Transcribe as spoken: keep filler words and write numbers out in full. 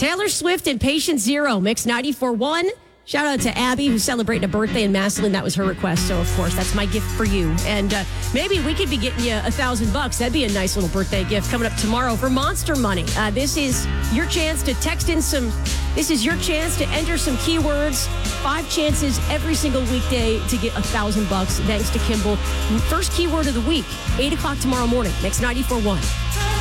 Taylor Swift and Patient Zero, Mix ninety-four point one. Shout out to Abby, who's celebrating a birthday in Massillon. That was her request. So, of course, that's my gift for you. And uh, maybe we could be getting you a thousand bucks. That'd be a nice little birthday gift coming up tomorrow for Monster Money. Uh, this is your chance to text in some, this is your chance to enter some keywords. Five chances every single weekday to get a thousand bucks. Thanks to Kimball. First keyword of the week, eight o'clock tomorrow morning. Mix ninety-four point one.